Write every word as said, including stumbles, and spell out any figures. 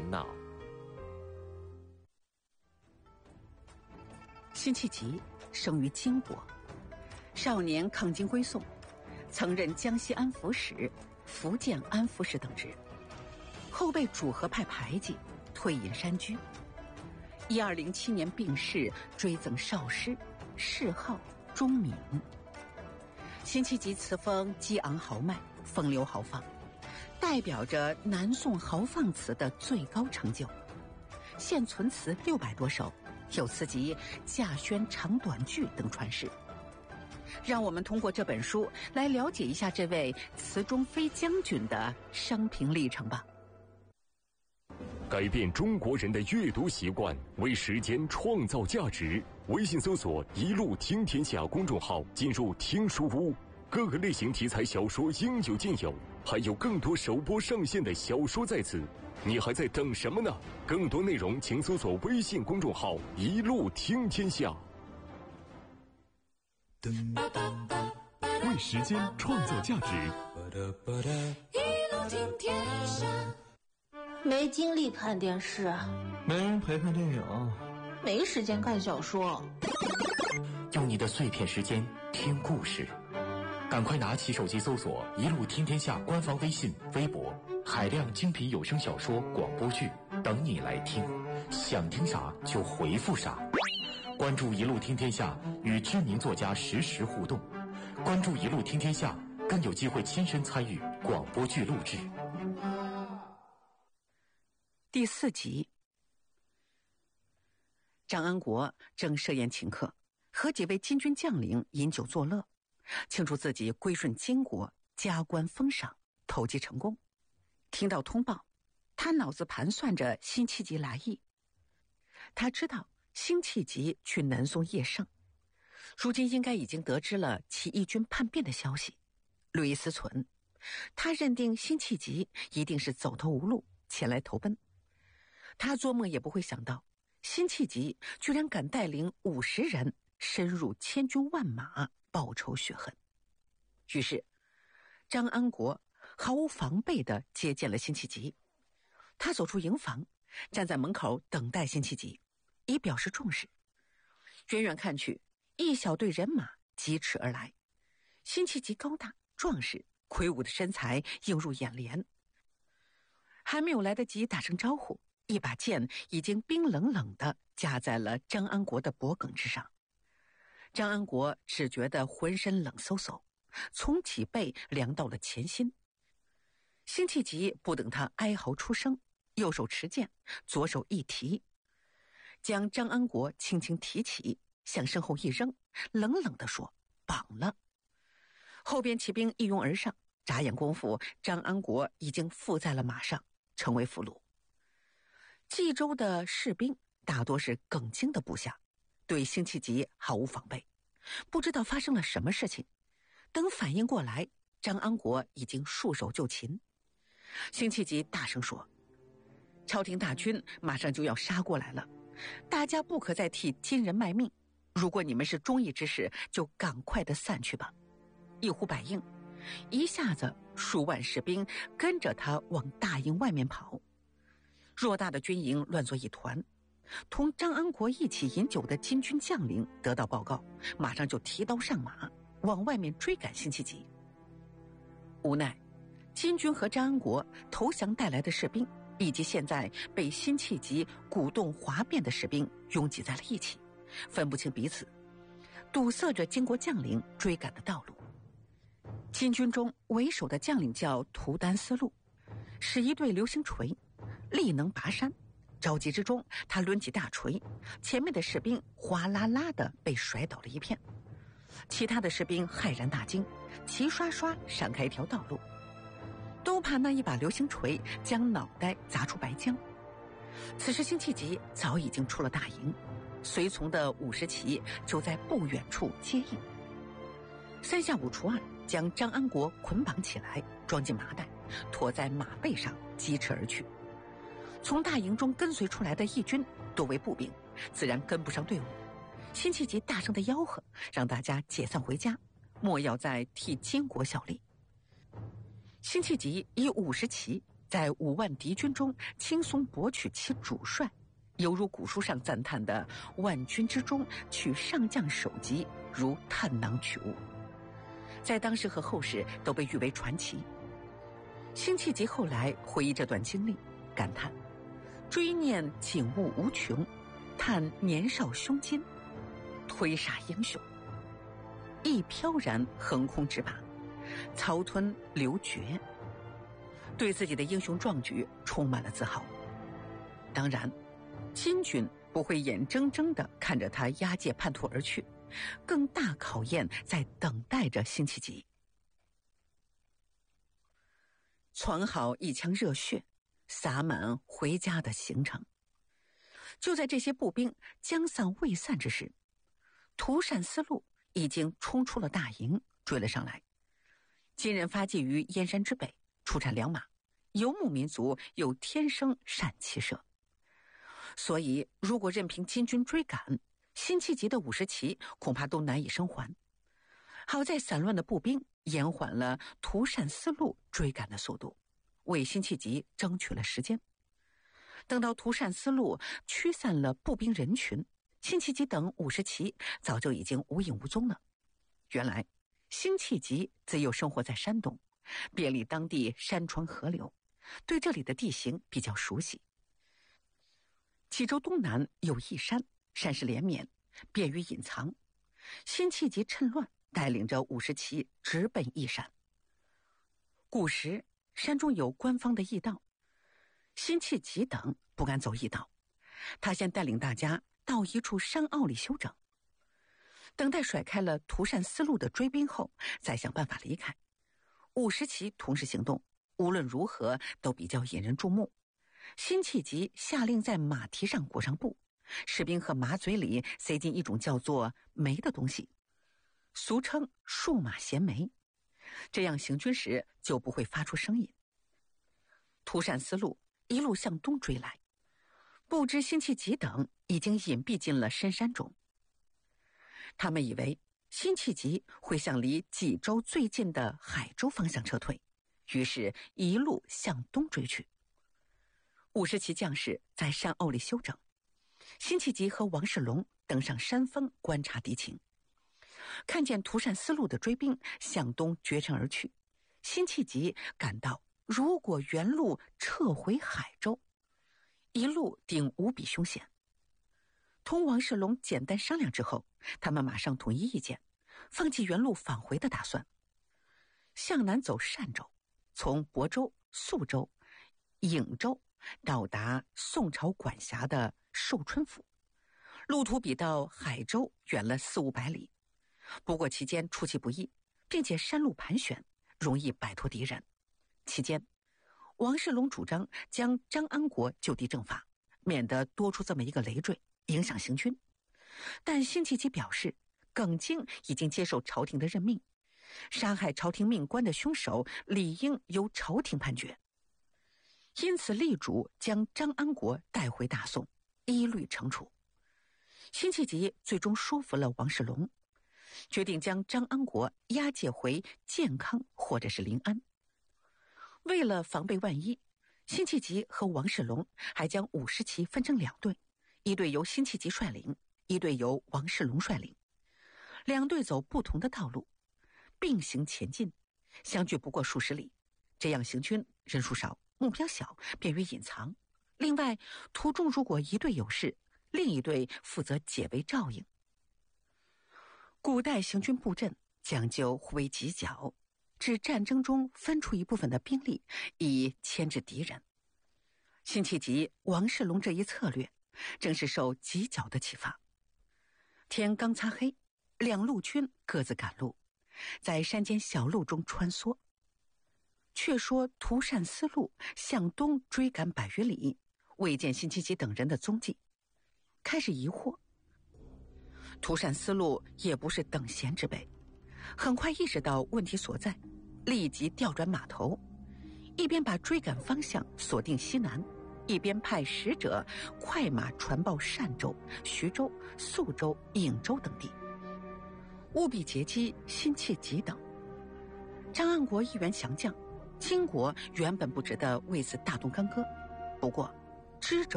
纳。 辛弃疾生于金国，少年抗金归宋，曾任江西安抚使、福建安抚使等职，后被主和派排挤，退隐山居。一二零七年病逝，追赠少师，谥号钟敏。辛弃疾词风激昂豪迈，风流豪放，代表着南宋豪放词的最高成就。现存词六百多首，有词集《稼轩长短句》等传世。让我们通过这本书来了解一下这位词中飞将军的生平历程吧。 改变中国人的阅读习惯，为时间创造价值。微信搜索“一路听天下”公众号，进入听书屋，各个类型题材小说应有尽有，还有更多首播上线的小说在此。你还在等什么呢？更多内容请搜索微信公众号“一路听天下”。为时间创造价值。 一路听天下。 没精力看电视， 没人陪看电影， 没时间看小说。 用你的碎片时间听故事，赶快拿起手机搜索“一路听天下”官方微信、微博，海量精品有声小说、广播剧等你来听，想听啥就回复啥。关注“一路听天下”，与知名作家实时互动。关注“一路听天下”，更有机会亲身参与广播剧录制。 第四集，张安国正设宴请客，和几位金军将领饮酒作乐，庆祝自己归顺金国，加官封赏，投机成功。听到通报，他脑子盘算着辛弃疾来意。他知道辛弃疾去南宋叶盛，如今应该已经得知了起义军叛变的消息，略一思忖，他认定辛弃疾一定是走投无路前来投奔。他做梦也不会想到，辛弃疾居然敢带领五十人深入千军万马，报仇雪恨。于是张安国毫无防备地接见了辛弃疾。他走出营房，站在门口等待辛弃疾，以表示重视。远远看去，一小队人马疾驰而来，辛弃疾高大壮实，魁梧的身材映入眼帘。还没有来得及打声招呼，一把剑已经冰冷冷地架在了张安国的脖颈之上。张安国只觉得浑身冷飕飕，从脊背凉到了前心。辛弃疾不等他哀嚎出声，右手持剑，左手一提，将张安国轻轻提起，向身后一扔，冷冷地说：“绑了。”后边骑兵一拥而上，眨眼功夫，张安国已经附在了马上，成为俘虏。冀州的士兵大多是耿京的部下，对辛弃疾毫无防备，不知道发生了什么事情。等反应过来，张安国已经束手就擒。辛弃疾大声说：“朝廷大军马上就要杀过来了，大家不可再替金人卖命，如果你们是忠义之士，就赶快的散去吧。”一呼百应，一下子数万士兵跟着他往大营外面跑。偌大的军营乱作一团，同张安国一起饮酒的金军将领得到报告，马上就提刀上马，往外面追赶辛弃疾。无奈金军和张安国投降带来的士兵，以及现在被辛弃疾鼓动哗变的士兵拥挤在了一起，分不清彼此，堵塞着金国将领追赶的道路。金军中为首的将领叫图丹思路，使一对流星锤，力能拔山。着急之中，他抡起大锤，前面的士兵哗啦啦地被甩倒了一片，其他的士兵骇然大惊，齐刷刷闪开一条道路，都怕那一把流星锤将脑袋砸出白浆。此时辛弃疾早已经出了大营，随从的五十骑就在不远处接应。三下五除二，将张安国捆绑起来，装进麻袋，驮在马背上疾驰而去。从大营中跟随出来的义军多为步兵，自然跟不上队伍。辛弃疾大声的吆喝，让大家解散回家，莫要再替金国效力。辛弃疾以五十骑在五万敌军中轻松博取其主帅，犹如古书上赞叹的万军之中取上将首级，如探囊取物，在当时和后世都被誉为传奇。辛弃疾后来回忆这段经历，感叹追念景物无穷，叹年少胸襟，推杀英雄，一飘然横空直拔，曹吞刘绝，对自己的英雄壮举充满了自豪。当然，金军不会眼睁睁地看着他押解叛徒而去，更大考验在等待着辛弃疾。攒好一腔热血，洒满回家的行程。就在这些步兵将散未散之时，涂善思路已经冲出了大营，追了上来。金人发迹于燕山之北，出产良马，游牧民族又天生善骑射，所以如果任凭金军追赶，辛弃疾的五十骑恐怕都难以生还。好在散乱的步兵延缓了涂善思路追赶的速度，为辛弃疾争取了时间。等到涂善思路驱散了步兵人群，辛弃疾等五十骑早就已经无影无踪了。原来辛弃疾自幼生活在山东，遍历当地山川河流，对这里的地形比较熟悉。冀州东南有一山，山势连绵，便于隐藏。辛弃疾趁乱带领着五十骑直奔一山。古时山中有官方的驿道，辛弃疾等不敢走驿道，他先带领大家到一处山坳里休整，等待甩开了涂善思路的追兵后，再想办法离开。五十骑同时行动，无论如何都比较引人注目。辛弃疾下令在马蹄上裹上布，士兵和马嘴里塞进一种叫做梅的东西，俗称数码衔梅，这样行军时就不会发出声音。涂善思路一路向东追来，不知辛弃疾等已经隐蔽进了深山中。他们以为辛弃疾会向离冀州最近的海州方向撤退，于是一路向东追去。五十骑将士在山坳里休整，辛弃疾和王世龙登上山峰观察敌情，看见涂善思路的追兵向东绝尘而去，辛弃疾感到如果原路撤回海州，一路定无比凶险。同王世龙简单商量之后，他们马上统一意见，放弃原路返回的打算。向南走单州，从亳州、宿州、颍州到达宋朝管辖的寿春府，路途比到海州远了四五百里，不过期间出其不意，并且山路盘旋，容易摆脱敌人。期间王世龙主张将张安国就地正法，免得多出这么一个累赘，影响行军。但辛弃疾表示，耿京已经接受朝廷的任命，杀害朝廷命官的凶手理应由朝廷判决，因此力主将张安国带回大宋，一律惩处。辛弃疾最终说服了王世龙，决定将张安国押解回建康或者是临安。为了防备万一，辛弃疾和王世龙还将五十骑分成两队，一队由辛弃疾率领，一队由王世龙率领。两队走不同的道路，并行前进，相距不过数十里。这样行军人数少，目标小，便于隐藏。另外，途中如果一队有事，另一队负责解围照应。古代行军布阵讲究互为犄角，指战争中分出一部分的兵力以牵制敌人。辛弃疾、王世龙这一策略正是受犄角的启发。天刚擦黑，两路军各自赶路，在山间小路中穿梭。却说涂善思路向东追赶百余里，未见辛弃疾等人的踪迹，开始疑惑。涂善思路也不是等闲之辈，很快意识到问题所在，立即调转马头，一边把追赶方向锁定西南，一边派使者快马传报单州、徐州、宿州、颍州等地，务必截击辛弃疾等。张安国一员降将金国原本不值得为此大动干戈，不过知州